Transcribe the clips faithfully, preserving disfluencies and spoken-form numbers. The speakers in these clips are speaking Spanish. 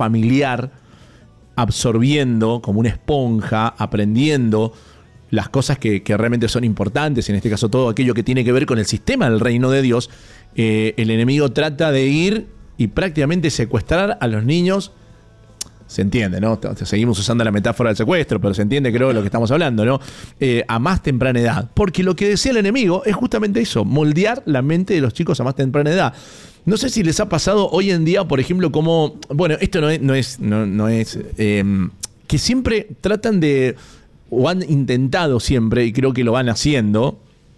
familiar, absorbiendo como una esponja, aprendiendo las cosas que, que realmente son importantes, en este caso todo aquello que tiene que ver con el sistema del reino de Dios, eh, el enemigo trata de ir y prácticamente secuestrar a los niños. Se entiende, ¿no? Seguimos usando la metáfora del secuestro, pero se entiende, creo, de lo que estamos hablando, ¿no? Eh, a más temprana edad. Porque lo que decía el enemigo es justamente eso, moldear la mente de los chicos a más temprana edad. No sé si les ha pasado hoy en día, por ejemplo, como... Bueno, esto no es... No es, no, no es eh, que siempre tratan de... O han intentado siempre, y creo que lo van haciendo...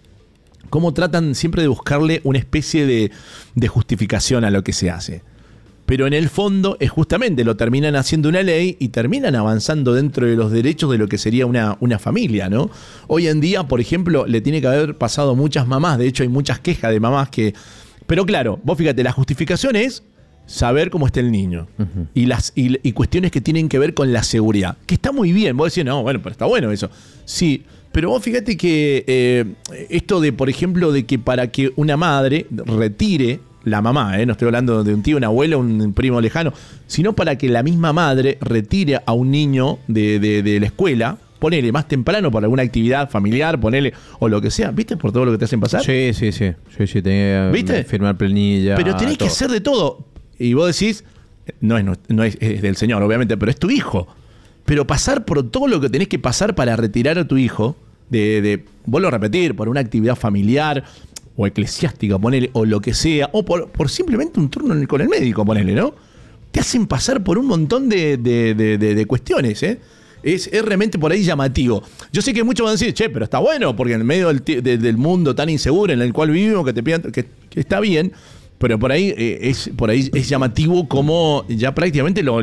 Cómo tratan siempre de buscarle una especie de, de justificación a lo que se hace. Pero en el fondo es justamente, lo terminan haciendo una ley y terminan avanzando dentro de los derechos de lo que sería una, una familia, ¿no? Hoy en día, por ejemplo, le tiene que haber pasado a muchas mamás, de hecho hay muchas quejas de mamás que... Pero claro, vos fíjate, la justificación es saber cómo está el niño. Uh-huh. y, las, y, y cuestiones que tienen que ver con la seguridad. Que está muy bien, vos decís, no, bueno, pero está bueno eso. Sí, pero vos fíjate que eh, esto de, por ejemplo, de que para que una madre retire... La mamá, ¿eh? No estoy hablando de un tío, un abuelo, un primo lejano, sino para que la misma madre retire a un niño de, de, de la escuela, ponele más temprano por alguna actividad familiar, ponele, o lo que sea, ¿viste? Por todo lo que te hacen pasar. Sí, sí, sí. Sí, sí, tenía que firmar planilla. Pero tenés todo. Que hacer de todo. Y vos decís, no es, no es, es del Señor, obviamente, pero es tu hijo. Pero pasar por todo lo que tenés que pasar para retirar a tu hijo, de, de vuelvo a repetir, por una actividad familiar... o eclesiástica, ponele, o lo que sea, o por, por simplemente un turno con el médico, ponele, ¿no? Te hacen pasar por un montón de, de, de, de, de cuestiones, ¿eh? Es, es realmente por ahí llamativo. Yo sé que muchos van a decir, che, pero está bueno, porque en medio del, de, del mundo tan inseguro en el cual vivimos, que te pidan, que, que está bien, pero por ahí, eh, es, por ahí es llamativo como ya prácticamente lo...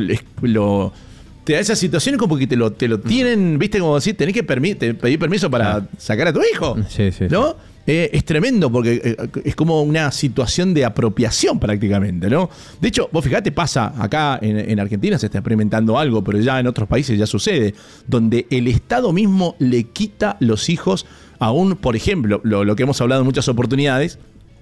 lo te da esas situaciones como que te lo, te lo tienen, viste, como decir, tenés que permi- te pedir permiso para sacar a tu hijo, sí, sí, ¿no? Sí. Eh, es tremendo porque eh, es como una situación de apropiación prácticamente, ¿no? De hecho, vos fijate, pasa acá en, en Argentina se está experimentando algo, pero ya en otros países ya sucede, donde el Estado mismo le quita los hijos a un, por ejemplo, lo, lo que hemos hablado en muchas oportunidades,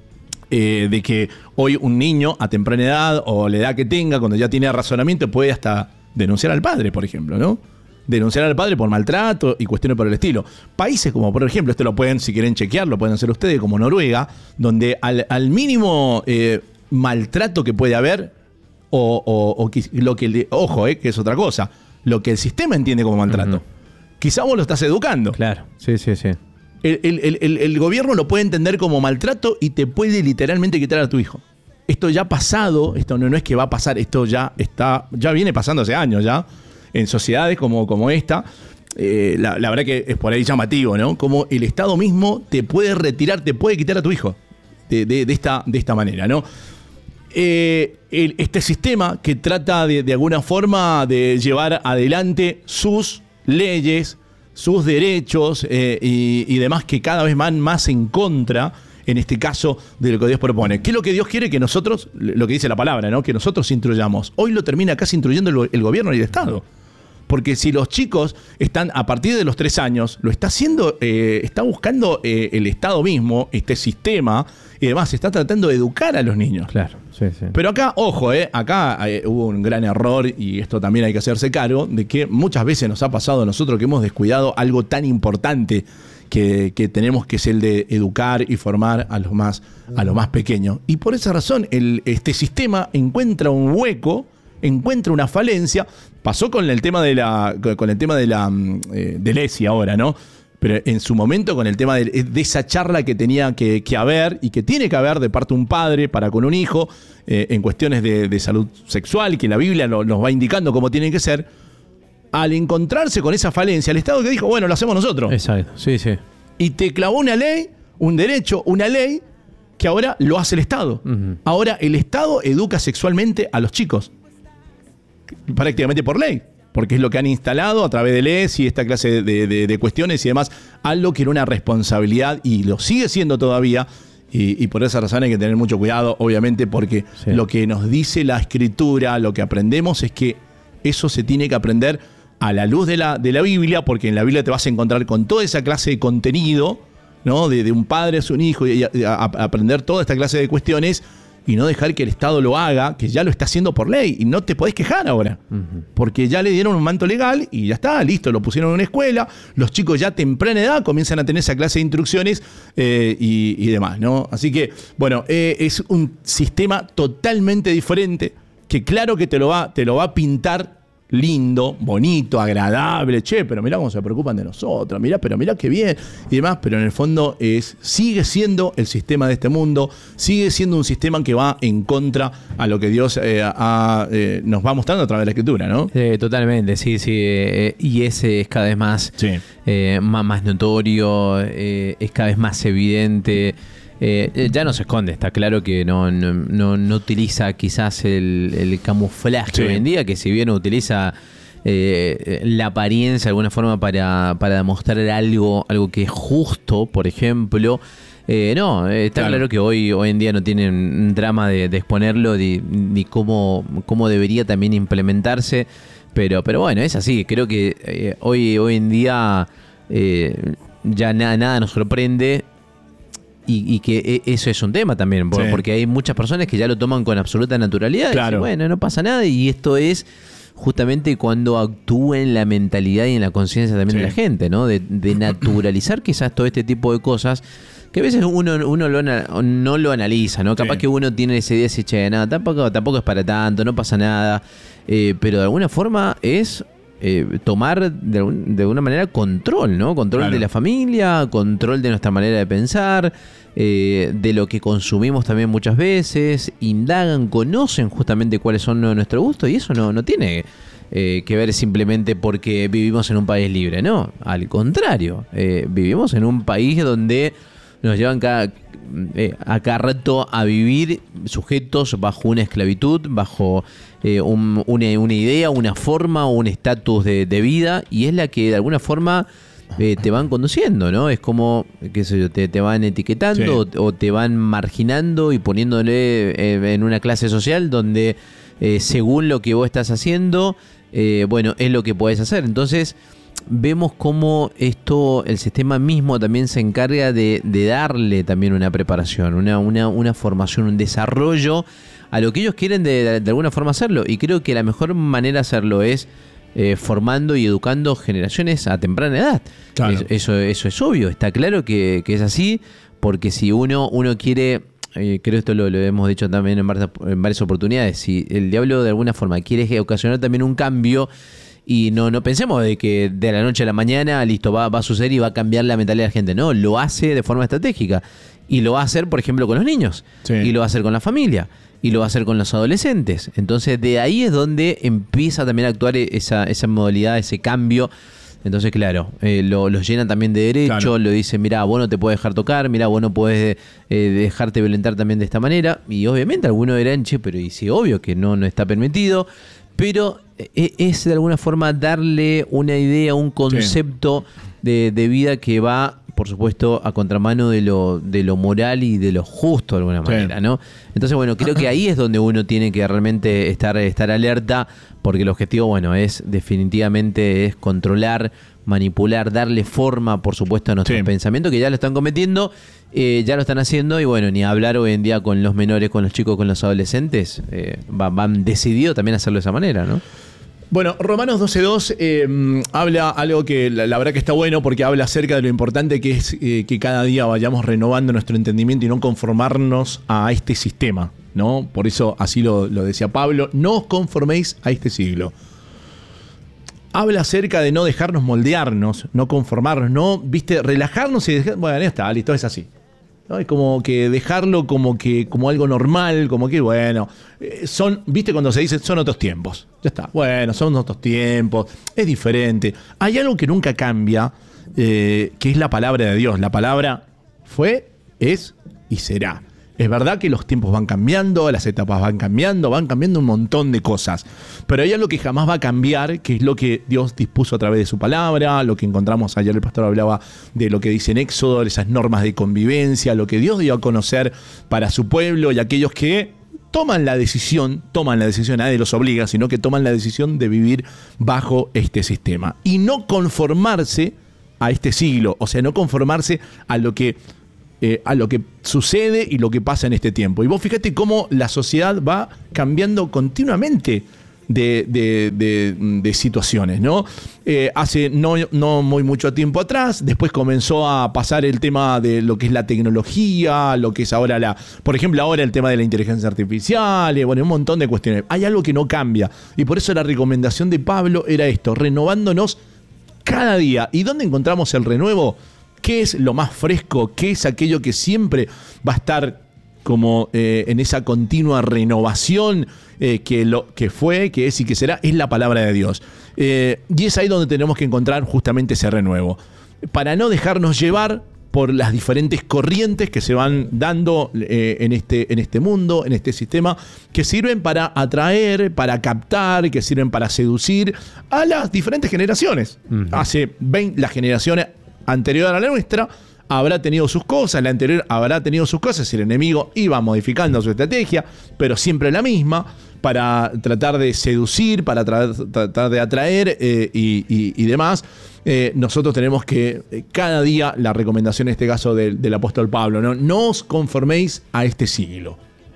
eh, de que hoy un niño a temprana edad o la edad que tenga, cuando ya tiene razonamiento, puede hasta denunciar al padre, por ejemplo, ¿no? Denunciar al padre por maltrato y cuestiones por el estilo. Países como, por ejemplo, esto lo pueden, si quieren chequear, lo pueden hacer ustedes, como Noruega, donde al, al mínimo eh, maltrato que puede haber, o, o, o lo que, ojo, eh, que es otra cosa, lo que el sistema entiende como maltrato. Uh-huh. Quizá vos lo estás educando. Claro, sí, sí, sí. El, el, el, el gobierno lo puede entender como maltrato y te puede literalmente quitar a tu hijo. Esto ya ha pasado, esto no, no es que va a pasar, esto ya está, ya viene pasando hace años ya. En sociedades como, como esta, eh, la, la verdad que es por ahí llamativo, ¿no? Como el Estado mismo te puede retirar, te puede quitar a tu hijo de, de, de, esta, de esta manera, ¿no? Eh, el, este sistema que trata de, de alguna forma de llevar adelante sus leyes, sus derechos eh, y, y demás que cada vez van más en contra, en este caso, de lo que Dios propone. ¿Qué es lo que Dios quiere? Que nosotros, lo que dice la palabra, ¿no? Que nosotros instruyamos. Hoy lo termina casi instruyendo el, el gobierno y el Estado. Porque si los chicos están a partir de los tres años, lo está haciendo, eh, está buscando eh, el Estado mismo, este sistema, y además está tratando de educar a los niños. Claro, sí, sí. Pero acá, ojo, eh, acá eh, hubo un gran error, y esto también hay que hacerse cargo, de que muchas veces nos ha pasado a nosotros que hemos descuidado algo tan importante que, que tenemos, que es el de educar y formar a los más, a los más pequeños. Y por esa razón, el, este sistema encuentra un hueco, encuentra una falencia. Pasó con el tema de la con el tema de la eh, de Lesi ahora, ¿no? Pero en su momento con el tema de, de esa charla que tenía que, que haber y que tiene que haber de parte de un padre para con un hijo eh, en cuestiones de, de salud sexual, que la Biblia lo, nos va indicando cómo tiene que ser. Al encontrarse con esa falencia, el Estado que dijo, bueno, lo hacemos nosotros. Exacto, sí, sí. Y te clavó una ley, un derecho, una ley que ahora lo hace el Estado. Uh-huh. Ahora el Estado educa sexualmente a los chicos. Prácticamente por ley, porque es lo que han instalado a través de leyes y esta clase de, de, de cuestiones y demás, algo que era una responsabilidad y lo sigue siendo todavía, y, y por esa razón hay que tener mucho cuidado, obviamente, porque sí. Lo que nos dice la Escritura, lo que aprendemos es que eso se tiene que aprender a la luz de la, de la Biblia, porque en la Biblia te vas a encontrar con toda esa clase de contenido, ¿no? De, de un padre a su hijo y a, a, a aprender toda esta clase de cuestiones. y no dejar que el Estado lo haga, que ya lo está haciendo por ley, y no te podés quejar ahora, uh-huh. porque ya le dieron un manto legal y ya está, listo, lo pusieron en una escuela, los chicos ya a temprana edad comienzan a tener esa clase de instrucciones eh, y, y demás, ¿no? Así que, bueno, eh, es un sistema totalmente diferente, que claro que te lo va, te lo va a pintar lindo, bonito, agradable, che, pero mirá cómo se preocupan de nosotros, mirá, pero mirá qué bien, y demás, pero en el fondo es, sigue siendo el sistema de este mundo, sigue siendo un sistema que va en contra a lo que Dios eh, a, eh, nos va mostrando a través de la Escritura, ¿no? Eh, totalmente, sí, sí, eh, y ese es cada vez más, sí. eh, más, más notorio, eh, es cada vez más evidente. Eh, ya no se esconde, está claro que no, no, no, no utiliza quizás el, el camuflaje sí. hoy en día, que si bien utiliza eh, la apariencia de alguna forma para, para demostrar algo, algo que es justo, por ejemplo, eh, no, está claro. claro que hoy, hoy en día no tienen drama de, de exponerlo ni, ni cómo, cómo debería también implementarse, pero, pero bueno, es así, creo que eh, hoy, hoy en día eh, ya nada, nada nos sorprende. Y, y que eso es un tema también, sí. porque hay muchas personas que ya lo toman con absoluta naturalidad. Claro. Y dicen, bueno, no pasa nada. Y esto es justamente cuando actúa en la mentalidad y en la conciencia también sí. de la gente, ¿no? De, de naturalizar quizás todo este tipo de cosas que a veces uno, uno lo, no lo analiza, ¿no? Capaz sí. que uno tiene esa idea y dice, che, nada, tampoco, tampoco es para tanto, no pasa nada. Eh, pero de alguna forma es... Eh, tomar de, un, de alguna manera control, ¿no? Control claro. de la familia, control de nuestra manera de pensar, eh, de lo que consumimos también muchas veces, indagan, conocen justamente cuáles son nuestros gustos y eso no, no tiene eh, que ver simplemente porque vivimos en un país libre, ¿no? Al contrario, eh, vivimos en un país donde nos llevan cada, eh, a cada rato a vivir sujetos bajo una esclavitud, bajo eh, un, una, una idea, una forma o un estatus de, de vida, y es la que de alguna forma eh, te van conduciendo, ¿no? Es como, qué sé yo, te, te van etiquetando sí. o, o te van marginando y poniéndole eh, en una clase social donde eh, según lo que vos estás haciendo, eh, bueno, es lo que podés hacer. Entonces vemos cómo esto, el sistema mismo también se encarga de, de darle también una preparación, una, una, una formación, un desarrollo a lo que ellos quieren de, de, de alguna forma hacerlo. Y creo que la mejor manera de hacerlo es eh, formando y educando generaciones a temprana edad. Claro. Es, eso, eso es obvio, está claro que, que es así, porque si uno, uno quiere... Eh, creo esto lo, lo hemos dicho también en varias, en varias oportunidades, si el diablo de alguna forma quiere ocasionar también un cambio. Y no, no pensemos de que de la noche a la mañana, listo, va, va a suceder y va a cambiar la mentalidad de la gente. No, lo hace de forma estratégica. Y lo va a hacer, por ejemplo, con los niños. Sí. Y lo va a hacer con la familia. Y lo va a hacer con los adolescentes. Entonces, de ahí es donde empieza también a actuar esa, esa modalidad, ese cambio. Entonces, claro, eh, lo, los llenan también de derecho, claro. Lo dicen, mirá, vos no te podés dejar tocar, mirá, vos no podés eh, dejarte violentar también de esta manera. Y obviamente algunos dirán, che, pero y sí, obvio que no, no está permitido. Pero es de alguna forma darle una idea, un concepto sí. de, de vida que va, por supuesto, a contramano de lo, de lo moral y de lo justo de alguna manera, sí. ¿no? Entonces, bueno, creo que ahí es donde uno tiene que realmente estar, estar alerta, porque el objetivo, bueno, es definitivamente es controlar, manipular, darle forma, por supuesto, a nuestros sí. pensamientos, que ya lo están cometiendo, eh, ya lo están haciendo, y bueno, ni hablar hoy en día con los menores, con los chicos, con los adolescentes, eh, van, van decididos también a hacerlo de esa manera, ¿no? Bueno, Romanos doce dos eh, habla algo que la, la verdad que está bueno, porque habla acerca de lo importante que es eh, que cada día vayamos renovando nuestro entendimiento y no conformarnos a este sistema, ¿no? Por eso así lo, lo decía Pablo, no os conforméis a este siglo. Habla acerca de no dejarnos moldearnos, no conformarnos, no, viste, relajarnos y dejar, bueno, ya está, listo, es así. ¿No? Es como que dejarlo como que como algo normal, como que bueno, son, viste cuando se dice son otros tiempos, ya está, bueno, son otros tiempos, es diferente. Hay algo que nunca cambia, eh, que es la palabra de Dios. La palabra fue, es y será. Es verdad que los tiempos van cambiando, las etapas van cambiando, van cambiando un montón de cosas. Pero hay algo que jamás va a cambiar, que es lo que Dios dispuso a través de su palabra, lo que encontramos ayer, el pastor hablaba de lo que dice en Éxodo, esas normas de convivencia, lo que Dios dio a conocer para su pueblo y aquellos que toman la decisión, toman la decisión, nadie los obliga, sino que toman la decisión de vivir bajo este sistema. Y no conformarse a este siglo, o sea, no conformarse a lo que eh, a lo que sucede y lo que pasa en este tiempo. Y vos fíjate cómo la sociedad va cambiando continuamente de, de, de, de situaciones, ¿no? Eh, hace no, no muy mucho tiempo atrás, después comenzó a pasar el tema de lo que es la tecnología, lo que es ahora la, por ejemplo, ahora el tema de la inteligencia artificial, y bueno, un montón de cuestiones. Hay algo que no cambia, y por eso la recomendación de Pablo era esto, renovándonos cada día. ¿Y dónde encontramos el renuevo? ¿Qué es lo más fresco? ¿Qué es aquello que siempre va a estar como eh, en esa continua renovación eh, que, lo, que fue, que es y que será? Es la palabra de Dios. Eh, y es ahí donde tenemos que encontrar justamente ese renuevo. Para no dejarnos llevar por las diferentes corrientes que se van dando eh, en, este, en este mundo, en este sistema, que sirven para atraer, para captar, que sirven para seducir a las diferentes generaciones. Uh-huh. Hace veinte, la generación anterior a la nuestra habrá tenido sus cosas, la anterior habrá tenido sus cosas, el enemigo iba modificando su estrategia, pero siempre la misma, para tratar de seducir, para tra- tratar de atraer eh, y, y, y demás. Eh, nosotros tenemos que, eh, cada día, la recomendación en este caso del, del apóstol Pablo, ¿no? No os conforméis a este siglo.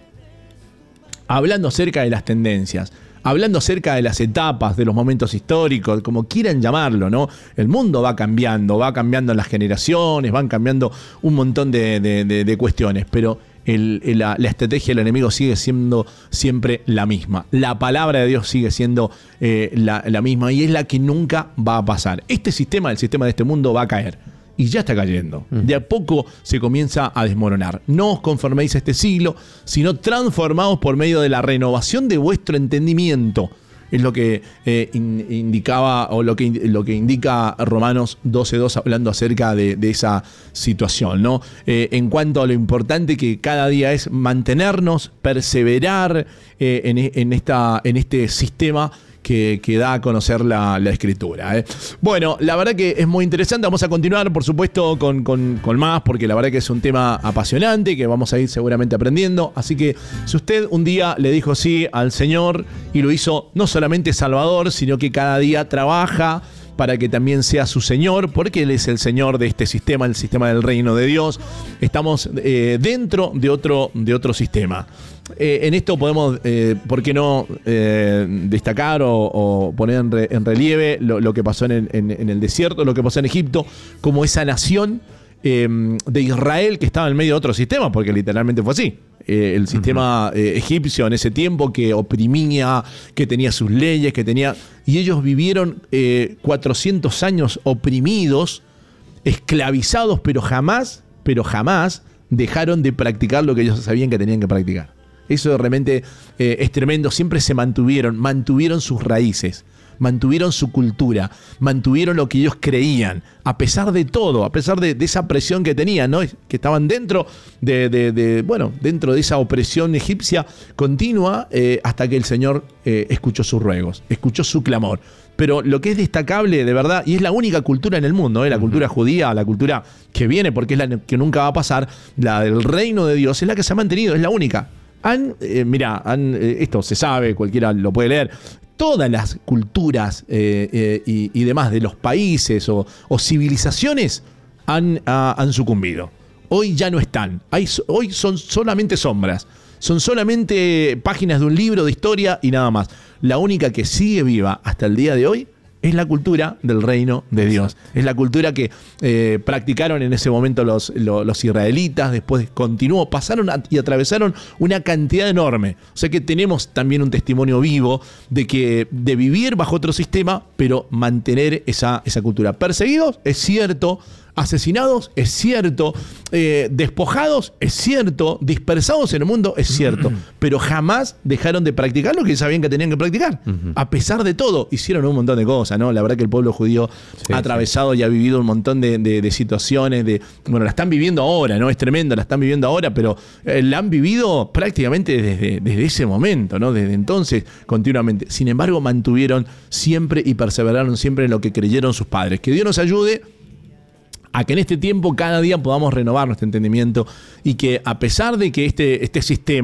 Hablando acerca de las tendencias, hablando acerca de las etapas, de los momentos históricos, como quieran llamarlo, ¿no? El mundo va cambiando, va cambiando las generaciones, van cambiando un montón de, de, de, de cuestiones, pero el, el, la, la estrategia del enemigo sigue siendo siempre la misma. La palabra de Dios sigue siendo eh, la, la misma y es la que nunca va a pasar. Este sistema, el sistema de este mundo va a caer. Y ya está cayendo. De a poco se comienza a desmoronar. No os conforméis a este siglo, sino transformaos por medio de la renovación de vuestro entendimiento. Es lo que eh, in, indicaba, o lo que, lo que indica Romanos doce dos, hablando acerca de, de esa situación, ¿no? Eh, en cuanto a lo importante que cada día es mantenernos, perseverar eh, en, en, esta, en este sistema Que, que da a conocer la, la escritura. ¿eh? Bueno, la verdad que es muy interesante. Vamos a continuar, por supuesto, con, con, con más, porque la verdad que es un tema apasionante que vamos a ir seguramente aprendiendo. Así que si usted un día le dijo sí al Señor y lo hizo no solamente Salvador, sino que cada día trabaja para que también sea su Señor, porque Él es el Señor de este sistema, el sistema del reino de Dios. Estamos eh, dentro de otro, de otro sistema. Eh, en esto podemos, eh, ¿por qué no eh, destacar o, o poner en, re, en relieve lo, lo que pasó en, en, en el desierto, lo que pasó en Egipto, como esa nación eh, de Israel que estaba en medio de otro sistema, porque literalmente fue así. Eh, el sistema eh, egipcio en ese tiempo que oprimía, que tenía sus leyes, que tenía... Y ellos vivieron eh, cuatrocientos años oprimidos, esclavizados, pero jamás, pero jamás dejaron de practicar lo que ellos sabían que tenían que practicar. Eso realmente eh, es tremendo. Siempre se mantuvieron, mantuvieron sus raíces, mantuvieron su cultura, mantuvieron lo que ellos creían, a pesar de todo, a pesar de, de esa presión que tenían, ¿no? Que estaban dentro de, de, de bueno, dentro de esa opresión egipcia continua, eh, hasta que el Señor eh, escuchó sus ruegos, escuchó su clamor. Pero lo que es destacable, de verdad, y es la única cultura en el mundo, ¿eh? La cultura judía, la cultura que viene, porque es la que nunca va a pasar, la del reino de Dios, es la que se ha mantenido, es la única. Han, eh, mira, han, eh, esto se sabe, cualquiera lo puede leer. Todas las culturas eh, eh, y, y demás de los países o, o civilizaciones han, a, han sucumbido. Hoy ya no están. Hay, hoy son solamente sombras. Son solamente páginas de un libro de historia y nada más. La única que sigue viva hasta el día de hoy es la cultura del reino de Dios. Es la cultura que eh, practicaron en ese momento los, los, los israelitas, después continuó, pasaron a, y atravesaron una cantidad enorme. O sea que tenemos también un testimonio vivo de que de vivir bajo otro sistema, pero mantener esa, esa cultura. Perseguidos, es cierto. Asesinados, es cierto. Eh, despojados, es cierto. Dispersados en el mundo, es cierto. Pero jamás dejaron de practicar lo que sabían que tenían que practicar. Uh-huh. A pesar de todo, hicieron un montón de cosas, ¿no? La verdad que el pueblo judío sí, ha atravesado sí. y ha vivido un montón de, de, de situaciones. De, bueno, la están viviendo ahora, ¿no? Es tremendo, la están viviendo ahora, pero eh, la han vivido prácticamente desde, desde ese momento, ¿no? Desde entonces, continuamente. Sin embargo, mantuvieron siempre y perseveraron siempre en lo que creyeron sus padres. Que Dios nos ayude a que en este tiempo cada día podamos renovar nuestro entendimiento y que a pesar de que este, este sistema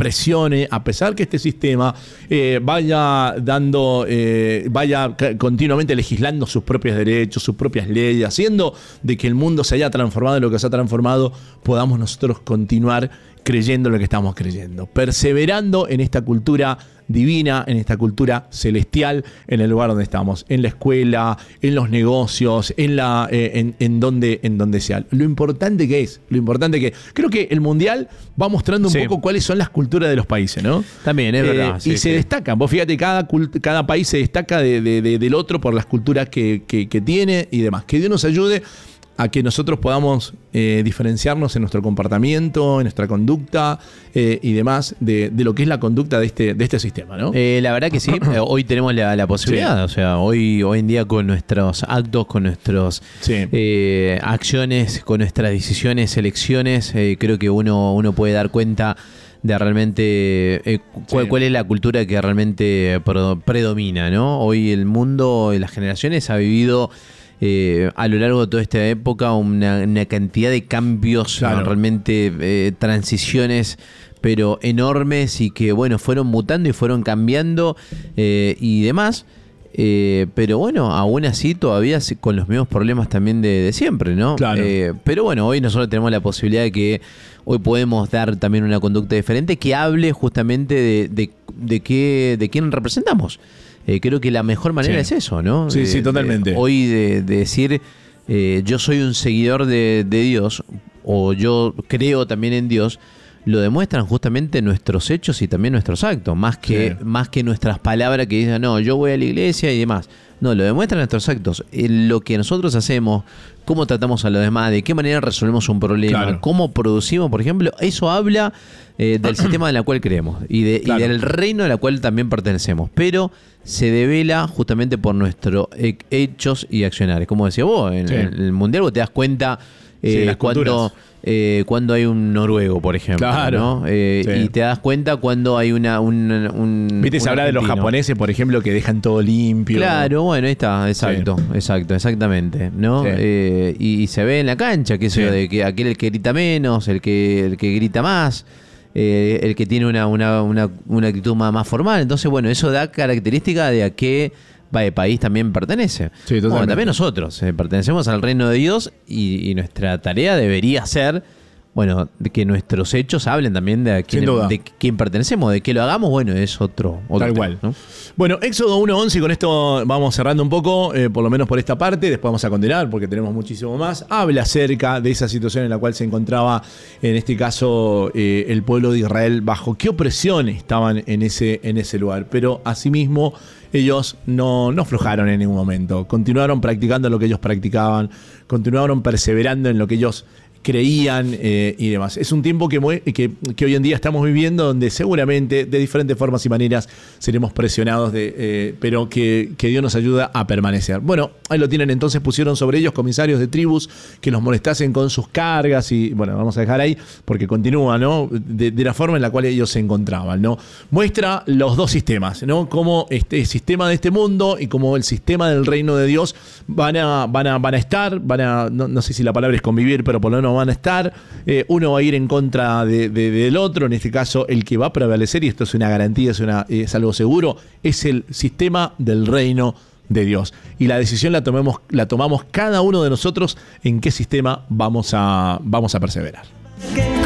presione, a pesar que este sistema eh, vaya dando, eh, vaya continuamente legislando sus propios derechos, sus propias leyes, haciendo de que el mundo se haya transformado en lo que se ha transformado, podamos nosotros continuar creyendo lo que estamos creyendo, perseverando en esta cultura divina, en esta cultura celestial, en el lugar donde estamos, en la escuela, en los negocios, en la eh, en, en donde en donde sea. Lo importante que es, lo importante que creo que el mundial va mostrando un sí. poco cuáles son las culturas de los países, ¿no? También es eh, verdad. Sí, y se sí. destacan. Vos fíjate, cada cada país se destaca de, de, de, del otro por las culturas que, que, que tiene y demás. Que Dios nos ayude a que nosotros podamos eh, diferenciarnos en nuestro comportamiento, en nuestra conducta eh, y demás de, de lo que es la conducta de este, de este sistema, ¿no? Eh, la verdad que sí, hoy tenemos la, la posibilidad, sí. o sea, hoy, hoy en día con nuestros actos, con nuestras sí. eh, acciones, con nuestras decisiones, elecciones, eh, creo que uno, uno puede dar cuenta de realmente eh, cuál, sí. cuál es la cultura que realmente predomina, ¿no? Hoy el mundo, las generaciones ha vivido Eh, a lo largo de toda esta época una, una cantidad de cambios, claro. ¿no? realmente eh, transiciones pero enormes y que bueno fueron mutando y fueron cambiando eh, y demás, eh, pero bueno, aún así todavía con los mismos problemas también de, de siempre, ¿no? Claro. Eh, pero bueno, hoy nosotros tenemos la posibilidad de que hoy podemos dar también una conducta diferente que hable justamente de, de, de, qué, de quién representamos. Eh, creo que la mejor manera sí. es eso, ¿no? Sí, de, sí, totalmente. De, hoy de, de decir, eh, yo soy un seguidor de, de Dios, o yo creo también en Dios, lo demuestran justamente nuestros hechos y también nuestros actos, más que, sí. más que nuestras palabras que dicen, no, yo voy a la iglesia y demás. No, lo demuestran nuestros actos. Eh, lo que nosotros hacemos, cómo tratamos a los demás, de qué manera resolvemos un problema, claro. cómo producimos, por ejemplo, eso habla eh, del sistema en el cual creemos y, de, claro. y del reino al cual también pertenecemos. Pero se devela justamente por nuestros hechos y accionarios. Como decía vos, en, sí. en el Mundial vos te das cuenta eh, sí, cuando, eh, cuando hay un noruego, por ejemplo. Claro. ¿no? Eh, sí. Y te das cuenta cuando hay una... Un, un, Viste, se habla de los japoneses, por ejemplo, que dejan todo limpio. Claro, bueno, ahí está, exacto, sí. exacto, exactamente. ¿no? Sí. Eh, y, y se ve en la cancha, que eso sí. de que aquel el que grita menos, el que, el que grita más. Eh, el que tiene una, una, una, una actitud más, más formal. Entonces, bueno, eso da característica de a qué país también pertenece. Sí, bueno, también nosotros eh, pertenecemos al reino de Dios y, y nuestra tarea debería ser, bueno, de que nuestros hechos hablen también de, a quién, de quién pertenecemos, de que lo hagamos, bueno, es otro, otro Tal tema, cual. ¿no? Bueno, Éxodo uno once, y con esto vamos cerrando un poco, eh, por lo menos por esta parte, después vamos a continuar porque tenemos muchísimo más. Habla acerca de esa situación en la cual se encontraba, en este caso, eh, el pueblo de Israel, bajo qué opresión estaban en ese, en ese lugar. Pero asimismo, ellos no, no aflojaron en ningún momento, continuaron practicando lo que ellos practicaban, continuaron perseverando en lo que ellos creían eh, y demás. Es un tiempo que, que, que hoy en día estamos viviendo donde seguramente de diferentes formas y maneras seremos presionados, de, eh, pero que, que Dios nos ayuda a permanecer. Bueno, ahí lo tienen. Entonces pusieron sobre ellos comisarios de tribus que los molestasen con sus cargas y bueno, vamos a dejar ahí porque continúa, ¿no? De, de la forma en la cual ellos se encontraban, ¿no? Muestra los dos sistemas, ¿no? Cómo este sistema de este mundo y cómo el sistema del reino de Dios van a, van a, van a estar, van a, no, no sé si la palabra es convivir, pero por lo menos van a estar, eh, uno va a ir en contra de, de, del otro, en este caso el que va a prevalecer, y esto es una garantía, es, una, es algo seguro, es el sistema del reino de Dios. Y la decisión la tomemos, la tomamos cada uno de nosotros en qué sistema vamos a, vamos a perseverar.